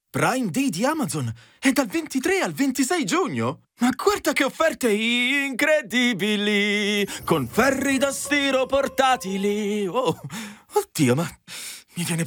Prime Day di Amazon è dal 23 al 26 giugno. Ma guarda che offerte incredibili! Con ferri da stiro portatili. Oh, oddio, ma mi viene